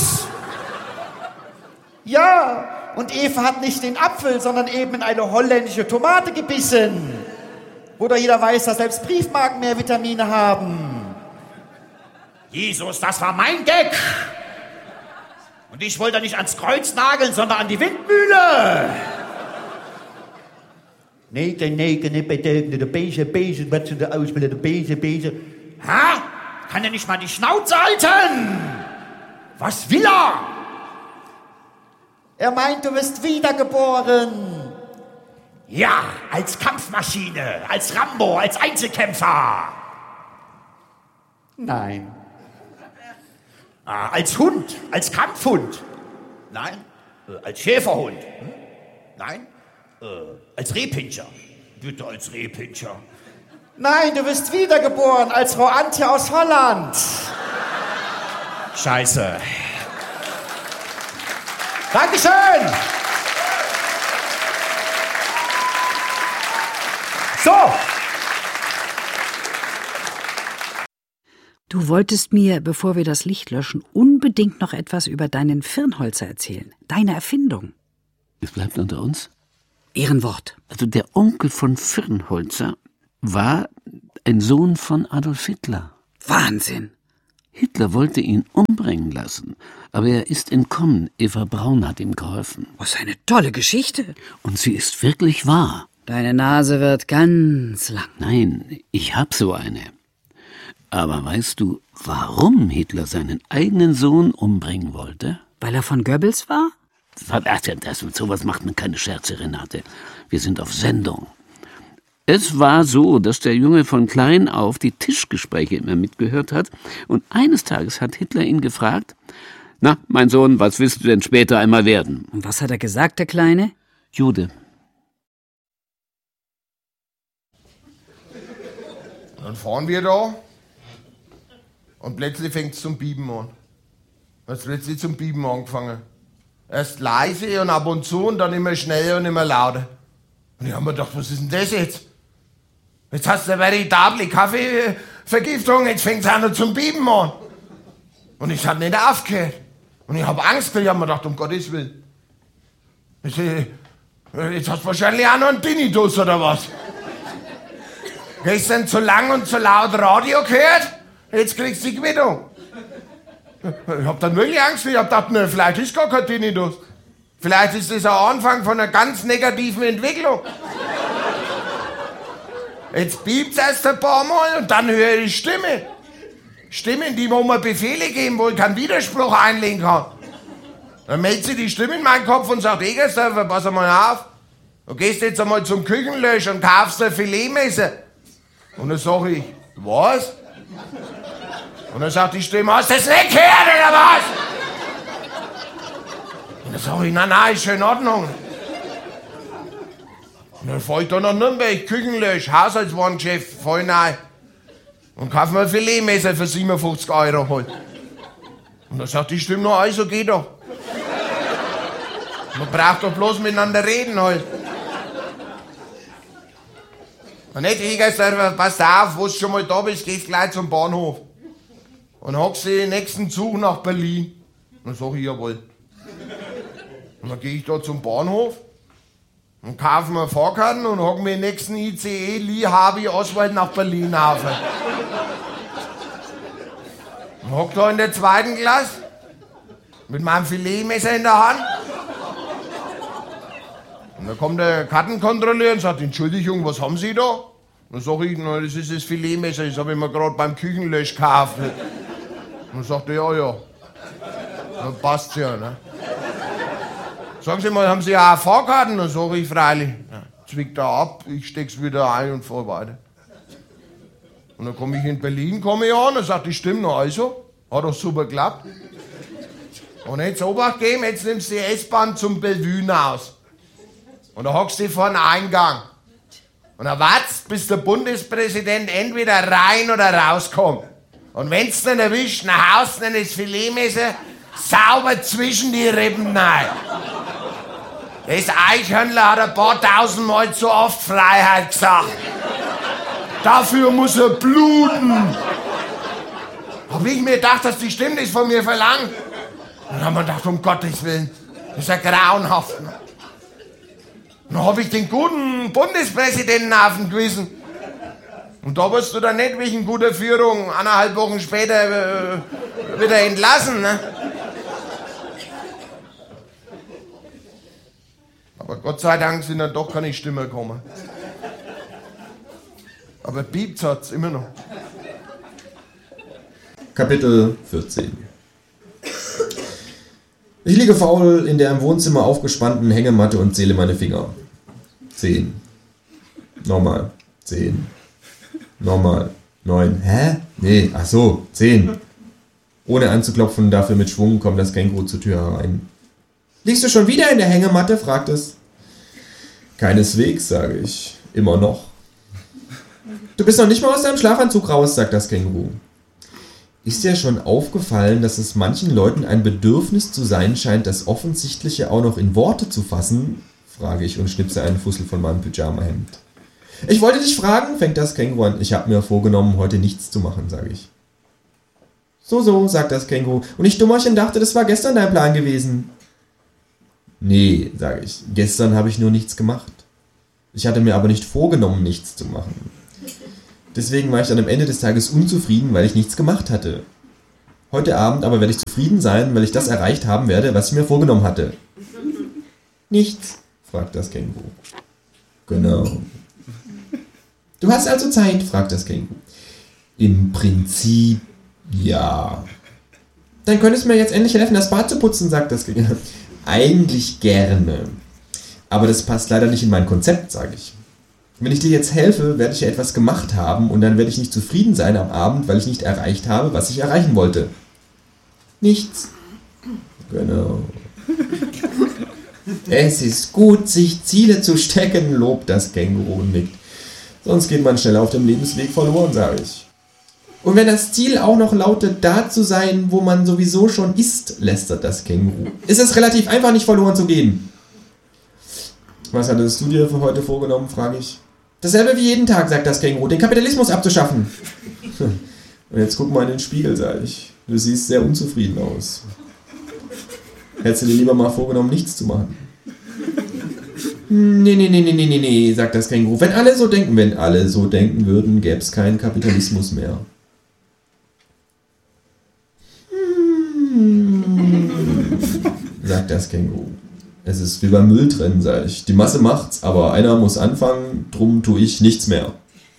Ja, und Eva hat nicht den Apfel, sondern eben in eine holländische Tomate gebissen. Wo doch jeder weiß, dass selbst Briefmarken mehr Vitamine haben. Jesus, das war mein Gag. Und ich wollte nicht ans Kreuz nageln, sondern an die Windmühle. Nee, nee, nee, bedeutende, der beige, beige, was zu der Ausbilder, der beige, beige. Ha? Kann er nicht mal die Schnauze halten? Was will er? Er meint, du wirst wiedergeboren. Ja, als Kampfmaschine, als Rambo, als Einzelkämpfer. Nein. Ah, als Hund, als Kampfhund. Nein. Äh, als Schäferhund. Hm? Nein. Äh, als Rehpinscher. Bitte als Rehpinscher. Nein, du wirst wiedergeboren als Frau Antje aus Holland. Scheiße. Dankeschön! So! Du wolltest mir, bevor wir das Licht löschen, unbedingt noch etwas über deinen Firnholzer erzählen. Deine Erfindung. Es bleibt unter uns. Ehrenwort. Also der Onkel von Firnholzer war ein Sohn von Adolf Hitler. Wahnsinn! Hitler wollte ihn umbringen lassen, aber er ist entkommen. Eva Braun hat ihm geholfen. Was eine tolle Geschichte. Und sie ist wirklich wahr. Deine Nase wird ganz lang. Nein, ich hab so eine. Aber weißt du, warum Hitler seinen eigenen Sohn umbringen wollte? Weil er von Goebbels war? Ach, das, mit sowas macht man keine Scherze, Renate. Wir sind auf Sendung. Es war so, dass der Junge von klein auf die Tischgespräche immer mitgehört hat. Und eines Tages hat Hitler ihn gefragt, »Na, mein Sohn, was willst du denn später einmal werden?« Und was hat er gesagt, der Kleine? Jude. Dann fahren wir da und plötzlich fängt es zum Bieben an. Es hat plötzlich zum Bieben angefangen. Erst leise und ab und zu und dann immer schneller und immer lauter. Und ich hab mir gedacht, was ist denn das jetzt? Jetzt hast du eine veritable Kaffeevergiftung, jetzt fängt es auch noch zum Bieben an. Und ich hab nicht aufgehört. Und ich hab Angst, ich hab mir gedacht, um Gottes Willen. Jetzt, jetzt hast du wahrscheinlich auch noch einen Tinnitus oder was? Gestern zu lang und zu laut Radio gehört, jetzt kriegst du die Quittung. Ich hab dann wirklich Angst, ich hab gedacht, ne, vielleicht ist gar kein Tinnitus. Vielleicht ist das ein Anfang von einer ganz negativen Entwicklung. Jetzt piept's erst ein paar Mal und dann höre ich Stimme. Stimmen, die wo mir Befehle geben, wo ich keinen Widerspruch einlegen kann. Dann meldet sich die Stimme in meinen Kopf und sagt, Egersdorfer, pass mal auf. Du gehst jetzt einmal zum Küchenlösch und kaufst ein Filetmesser. Und dann sag ich, was? Und dann sagt die Stimme, hast du das nicht gehört oder was? Und dann sag ich, nein, nein, ist schon in Ordnung. Und dann fahr ich da nach Nürnberg, Küchenlösch, Haushaltswarengeschäft, voll rein. Und kauf mir ein Filetmesser für siebenundfünfzig Euro halt. Und dann sagt die Stimme noch, also geht doch. Man braucht doch bloß miteinander reden halt. Und nicht, Egersdorfer, pass auf, wo du schon mal da bist, gehst gleich zum Bahnhof. Und hockst du den nächsten Zug nach Berlin. Und dann sag ich, jawohl. Und dann gehe ich da zum Bahnhof und kaufe mir Fahrkarten und hock mir den nächsten I C E Lee Harvey Oswald nach Berlin auf. Und hock da in der zweiten Klasse mit meinem Filetmesser in der Hand. Und dann kommt der Kartenkontrolleur und sagt, Entschuldigung, was haben Sie da? Und dann sag ich, na, das ist das Filetmesser, das habe ich mir gerade beim Küchenlösch gekauft. Und dann sagt er, ja, ja. Dann passt's ja, ne? Sagen Sie mal, haben Sie auch Fahrkarten? Dann sag ich, freilich. Ja, zwickt er ab, ich steck's wieder ein und fahr weiter. Und dann komme ich in Berlin, komme ich an, und sagt die Stimme noch, also, hat doch super geklappt. Und jetzt Obacht geben, jetzt nimmst du die S-Bahn zum Bellevue aus. Und da hockst du vor den Eingang. Und dann wartest, bis der Bundespräsident entweder rein oder rauskommt. Und wenn's dann erwischt, dann haust du das Filetmesser sauber zwischen die Rippen rein. Das Eichhörnler hat ein paar tausendmal zu oft Freiheit gesagt. Dafür muss er bluten. Hab ich mir gedacht, dass die Stimme das von mir verlangt. Und dann hab ich mir gedacht, um Gottes Willen, das ist ja grauenhaft. Und dann hab ich den guten Bundespräsidenten auf dem Gewissen. Und da wirst du dann nicht wegen guter Führung eineinhalb Wochen später äh, wieder entlassen. Ne? Aber Gott sei Dank sind dann doch keine Stimmen gekommen. Aber piept's hat's immer noch. Kapitel vierzehn. Ich liege faul in der im Wohnzimmer aufgespannten Hängematte und zähle meine Finger. Zehn. Nochmal. Zehn. Nochmal. Neun. Hä? Nee, ach so. Zehn. Ohne anzuklopfen, dafür mit Schwung kommt das Känguru zur Tür herein. Liegst du schon wieder in der Hängematte? Fragt es. Keineswegs, sage ich. Immer noch. Du bist noch nicht mal aus deinem Schlafanzug raus, sagt das Känguru. Ist dir schon aufgefallen, dass es manchen Leuten ein Bedürfnis zu sein scheint, das Offensichtliche auch noch in Worte zu fassen? Frage ich und schnipse einen Fussel von meinem Pyjama-Hemd. Ich wollte dich fragen, fängt das Känguru an. Ich habe mir vorgenommen, heute nichts zu machen, sage ich. So, so, sagt das Känguru. Und ich Dummerchen dachte, das war gestern dein Plan gewesen. Nee, sage ich. Gestern habe ich nur nichts gemacht. Ich hatte mir aber nicht vorgenommen, nichts zu machen. Deswegen war ich dann am Ende des Tages unzufrieden, weil ich nichts gemacht hatte. Heute Abend aber werde ich zufrieden sein, weil ich das erreicht haben werde, was ich mir vorgenommen hatte. Nichts, fragt das Känguru. Genau. Du hast also Zeit, fragt das Känguru. Im Prinzip, ja. Dann könntest du mir jetzt endlich helfen, das Bad zu putzen, sagt das Känguru. Eigentlich gerne. Aber das passt leider nicht in mein Konzept, sage ich. Wenn ich dir jetzt helfe, werde ich ja etwas gemacht haben und dann werde ich nicht zufrieden sein am Abend, weil ich nicht erreicht habe, was ich erreichen wollte. Nichts. Genau. Es ist gut, sich Ziele zu stecken, lobt das Känguru und nickt. Sonst geht man schnell auf dem Lebensweg verloren, sage ich. Und wenn das Ziel auch noch lautet, da zu sein, wo man sowieso schon ist, lästert das Känguru, ist es relativ einfach, nicht verloren zu gehen. Was hattest du dir für heute vorgenommen, frage ich. Dasselbe wie jeden Tag, sagt das Känguru, den Kapitalismus abzuschaffen. Und jetzt guck mal in den Spiegel, sage ich. Du siehst sehr unzufrieden aus. Hättest du dir lieber mal vorgenommen, nichts zu machen? Nee, nee, nee, nee, nee, nee, nee, sagt das Känguru. Wenn alle so denken, wenn alle so denken würden, gäbe es keinen Kapitalismus mehr. Sagt das Känguru. Es ist wie beim Mülltrennen, sag ich. Die Masse macht's, aber einer muss anfangen, drum tue ich nichts mehr.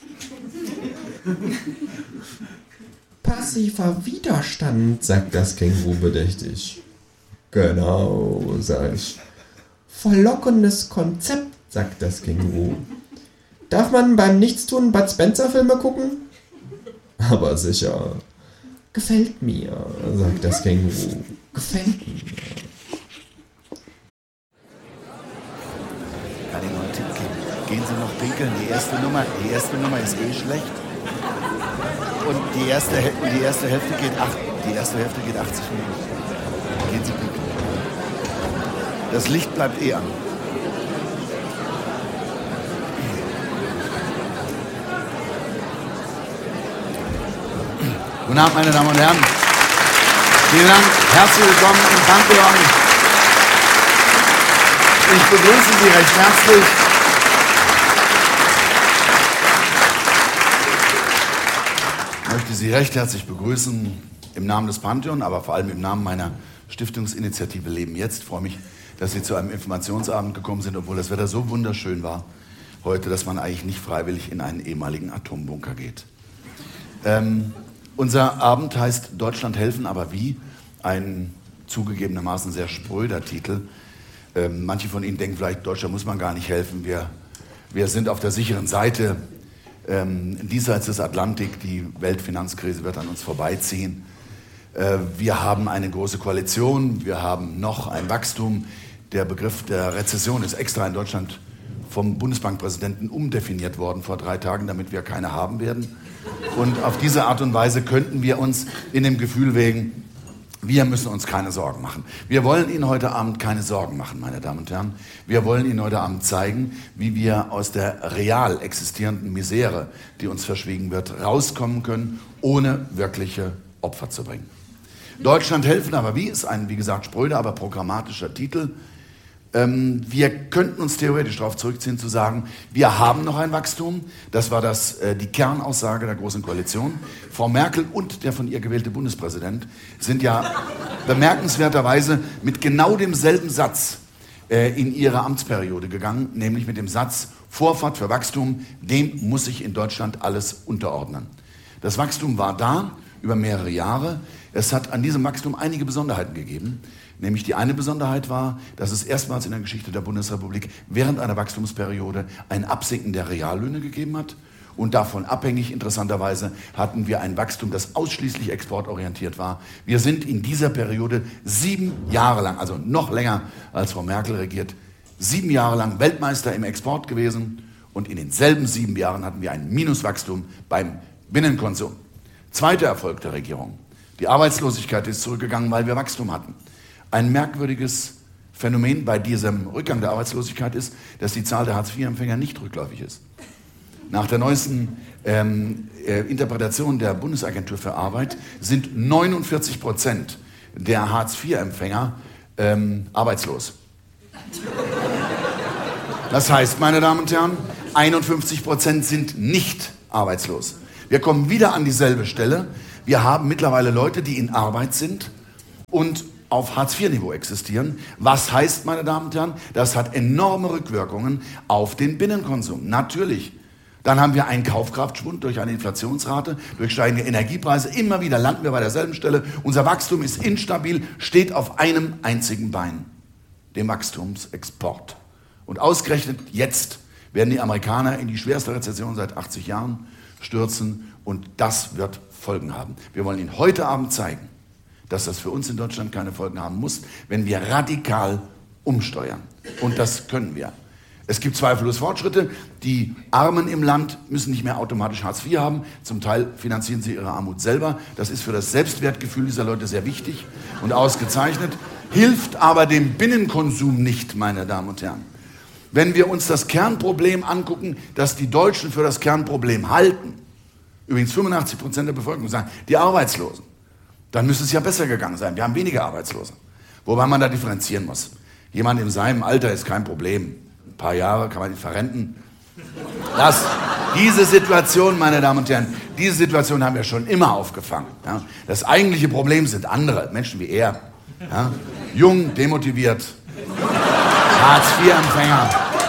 Passiver Widerstand, sagt das Känguru bedächtig. Genau, sag ich. Verlockendes Konzept, sagt das Känguru. Darf man beim Nichtstun Bud Spencer Filme gucken? Aber sicher. Gefällt mir, sagt das Känguru. Gefällt mir. Kann ich noch einen Tipp geben? Gehen Sie noch pinkeln. Die erste Nummer, die erste Nummer ist eh schlecht. Und die erste, die erste Hälfte geht acht, die erste Hälfte geht achtzig Minuten. Gehen Sie pinkeln. Das Licht bleibt eh an. Guten Abend, meine Damen und Herren. Vielen Dank. Herzlich willkommen im Pantheon. Ich begrüße Sie recht herzlich. Ich möchte Sie recht herzlich begrüßen im Namen des Pantheon, aber vor allem im Namen meiner Stiftungsinitiative Leben Jetzt. Ich freue mich, dass Sie zu einem Informationsabend gekommen sind, obwohl das Wetter so wunderschön war heute, dass man eigentlich nicht freiwillig in einen ehemaligen Atombunker geht. Ähm, unser Abend heißt Deutschland helfen, aber wie? Ein zugegebenermaßen sehr spröder Titel. Ähm, manche von Ihnen denken vielleicht, Deutschland muss man gar nicht helfen. Wir, wir sind auf der sicheren Seite. Ähm, diesseits des Atlantik, die Weltfinanzkrise wird an uns vorbeiziehen. Äh, wir haben eine große Koalition, wir haben noch ein Wachstum. Der Begriff der Rezession ist extra in Deutschland vom Bundesbankpräsidenten umdefiniert worden vor drei Tagen, damit wir keine haben werden. Und auf diese Art und Weise könnten wir uns in dem Gefühl wägen, wir müssen uns keine Sorgen machen. Wir wollen Ihnen heute Abend keine Sorgen machen, meine Damen und Herren. Wir wollen Ihnen heute Abend zeigen, wie wir aus der real existierenden Misere, die uns verschwiegen wird, rauskommen können, ohne wirkliche Opfer zu bringen. Deutschland helfen, aber wie? Ist ein, wie gesagt, spröder, aber programmatischer Titel. Ähm, wir könnten uns theoretisch darauf zurückziehen, zu sagen, wir haben noch ein Wachstum. Das war das, äh, die Kernaussage der Großen Koalition. Frau Merkel und der von ihr gewählte Bundespräsident sind ja bemerkenswerterweise mit genau demselben Satz äh, in ihre Amtsperiode gegangen, nämlich mit dem Satz, Vorfahrt für Wachstum, dem muss sich in Deutschland alles unterordnen. Das Wachstum war da über mehrere Jahre. Es hat an diesem Wachstum einige Besonderheiten gegeben. Nämlich die eine Besonderheit war, dass es erstmals in der Geschichte der Bundesrepublik während einer Wachstumsperiode ein Absinken der Reallöhne gegeben hat. Und davon abhängig, interessanterweise, hatten wir ein Wachstum, das ausschließlich exportorientiert war. Wir sind in dieser Periode sieben Jahre lang, also noch länger als Frau Merkel regiert, sieben Jahre lang Weltmeister im Export gewesen. Und in denselben sieben Jahren hatten wir ein Minuswachstum beim Binnenkonsum. Zweiter Erfolg der Regierung. Die Arbeitslosigkeit ist zurückgegangen, weil wir Wachstum hatten. Ein merkwürdiges Phänomen bei diesem Rückgang der Arbeitslosigkeit ist, dass die Zahl der Hartz vier Empfänger nicht rückläufig ist. Nach der neuesten ähm, äh, Interpretation der Bundesagentur für Arbeit sind neunundvierzig Prozent der Hartz vier Empfänger ähm, arbeitslos. Das heißt, meine Damen und Herren, einundfünfzig Prozent sind nicht arbeitslos. Wir kommen wieder an dieselbe Stelle. Wir haben mittlerweile Leute, die in Arbeit sind und auf Hartz vier Niveau existieren. Was heißt, meine Damen und Herren, das hat enorme Rückwirkungen auf den Binnenkonsum. Natürlich, Dann haben wir einen Kaufkraftschwund durch eine Inflationsrate, durch steigende Energiepreise. Immer wieder landen wir bei derselben Stelle. Unser Wachstum ist instabil, steht auf einem einzigen Bein, dem Wachstumsexport. Und ausgerechnet jetzt werden die Amerikaner in die schwerste Rezession seit achtzig Jahren stürzen und das wird Folgen haben. Wir wollen Ihnen heute Abend zeigen, dass das für uns in Deutschland keine Folgen haben muss, wenn wir radikal umsteuern. Und das können wir. Es gibt zweifellos Fortschritte. Die Armen im Land müssen nicht mehr automatisch Hartz vier haben. Zum Teil finanzieren sie ihre Armut selber. Das ist für das Selbstwertgefühl dieser Leute sehr wichtig und ausgezeichnet. Hilft aber dem Binnenkonsum nicht, meine Damen und Herren. Wenn wir uns das Kernproblem angucken, das die Deutschen für das Kernproblem halten, übrigens fünfundachtzig Prozent der Bevölkerung sagen, die Arbeitslosen, dann müsste es ja besser gegangen sein. Wir haben weniger Arbeitslose. Wobei man da differenzieren muss. Jemand in seinem Alter ist kein Problem. Ein paar Jahre kann man ihn verrenten. Das, diese Situation, meine Damen und Herren, diese Situation haben wir schon immer aufgefangen. Ja. Das eigentliche Problem sind andere, Menschen wie er. Ja. Jung, demotiviert, Hartz vier Empfänger.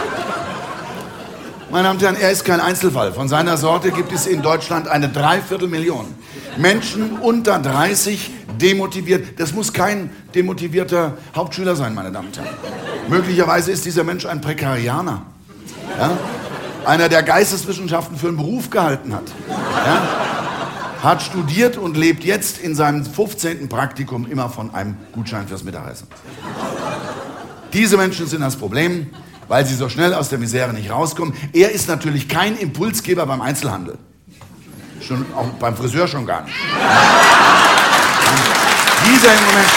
Meine Damen und Herren, er ist kein Einzelfall. Von seiner Sorte gibt es in Deutschland eine Dreiviertelmillion Menschen unter dreißig demotiviert. Das muss kein demotivierter Hauptschüler sein, meine Damen und Herren. Möglicherweise ist dieser Mensch ein Prekarianer. Ja? Einer, der Geisteswissenschaften für einen Beruf gehalten hat. Ja? Hat studiert und lebt jetzt in seinem fünfzehnten Praktikum immer von einem Gutschein fürs Mittagessen. Diese Menschen sind das Problem, weil sie so schnell aus der Misere nicht rauskommen. Er ist natürlich kein Impulsgeber beim Einzelhandel. Schon, auch beim Friseur schon gar nicht. Dieser im Moment,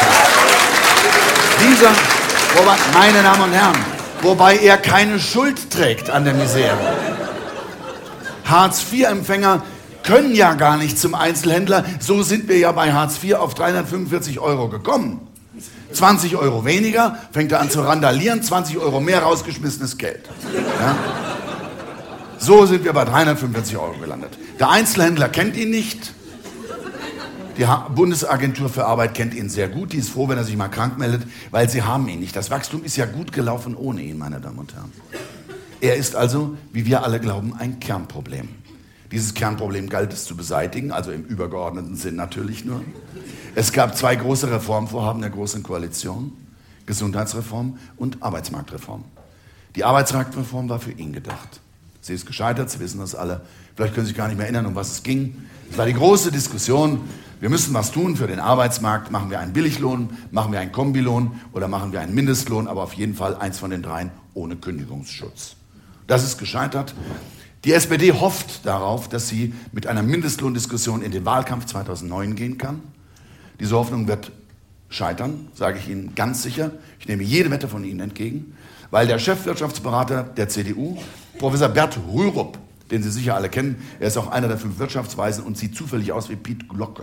dieser, wobei, meine Damen und Herren, wobei er keine Schuld trägt an der Misere. Hartz vier Empfänger können ja gar nicht zum Einzelhändler. So sind wir ja bei Hartz vier auf dreihundertfünfundvierzig Euro gekommen. zwanzig Euro weniger, fängt er an zu randalieren, zwanzig Euro mehr rausgeschmissenes Geld. Ja? So sind wir bei dreihundertfünfundvierzig Euro gelandet. Der Einzelhändler kennt ihn nicht. Die Bundesagentur für Arbeit kennt ihn sehr gut. Die ist froh, wenn er sich mal krank meldet, weil sie haben ihn nicht. Das Wachstum ist ja gut gelaufen ohne ihn, meine Damen und Herren. Er ist also, wie wir alle glauben, ein Kernproblem. Dieses Kernproblem galt es zu beseitigen, also im übergeordneten Sinn natürlich nur. Es gab zwei große Reformvorhaben der Großen Koalition, Gesundheitsreform und Arbeitsmarktreform. Die Arbeitsmarktreform war für ihn gedacht. Sie ist gescheitert, Sie wissen das alle. Vielleicht können Sie sich gar nicht mehr erinnern, um was es ging. Es war die große Diskussion, wir müssen was tun für den Arbeitsmarkt. Machen wir einen Billiglohn, machen wir einen Kombilohn oder machen wir einen Mindestlohn, aber auf jeden Fall eins von den dreien ohne Kündigungsschutz. Das ist gescheitert. Die S P D hofft darauf, dass sie mit einer Mindestlohndiskussion in den Wahlkampf zweitausendneun gehen kann. Diese Hoffnung wird scheitern, sage ich Ihnen ganz sicher. Ich nehme jede Wette von Ihnen entgegen, weil der Chefwirtschaftsberater der C D U, Professor Bert Rürup, den Sie sicher alle kennen, er ist auch einer der fünf Wirtschaftsweisen und sieht zufällig aus wie Piet Glocke.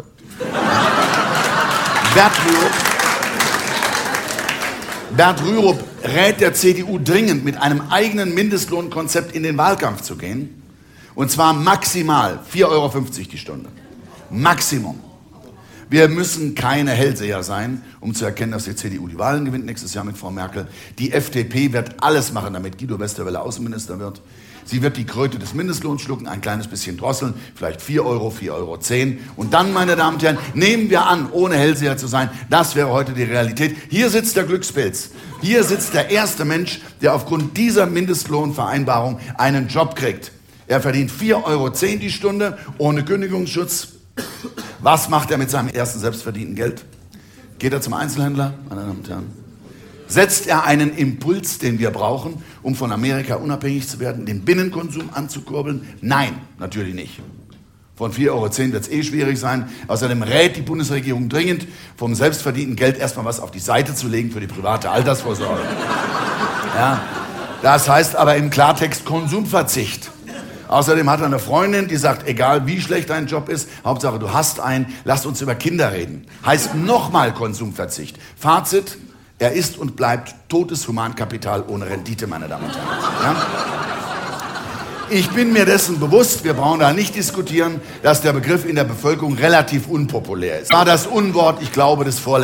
Bert Rürup, Bert Rürup rät der C D U dringend, mit einem eigenen Mindestlohnkonzept in den Wahlkampf zu gehen. Und zwar maximal vier Euro fünfzig die Stunde. Maximum. Wir müssen keine Hellseher sein, um zu erkennen, dass die C D U die Wahlen gewinnt nächstes Jahr mit Frau Merkel. Die F D P wird alles machen, damit Guido Westerwelle Außenminister wird. Sie wird die Kröte des Mindestlohns schlucken, ein kleines bisschen drosseln, vielleicht vier Euro, vier Euro zehn. Und dann, meine Damen und Herren, nehmen wir an, ohne Hellseher zu sein, das wäre heute die Realität. Hier sitzt der Glückspilz. Hier sitzt der erste Mensch, der aufgrund dieser Mindestlohnvereinbarung einen Job kriegt. Er verdient vier Euro zehn die Stunde, ohne Kündigungsschutz. Was macht er mit seinem ersten selbstverdienten Geld? Geht er zum Einzelhändler, meine Damen und Herren? Setzt er einen Impuls, den wir brauchen, um von Amerika unabhängig zu werden, den Binnenkonsum anzukurbeln? Nein, natürlich nicht. Von vier Euro zehn wird es eh schwierig sein. Außerdem rät die Bundesregierung dringend, vom selbstverdienten Geld erstmal was auf die Seite zu legen für die private Altersvorsorge. Ja, das heißt aber im Klartext Konsumverzicht. Außerdem hat er eine Freundin, die sagt, egal wie schlecht dein Job ist, Hauptsache du hast einen, lasst uns über Kinder reden. Heißt nochmal Konsumverzicht. Fazit, er ist und bleibt totes Humankapital ohne Rendite, meine Damen und Herren. Ja? Ich bin mir dessen bewusst, wir brauchen da nicht diskutieren, dass der Begriff in der Bevölkerung relativ unpopulär ist. War das Unwort, ich glaube, des Vorletzten.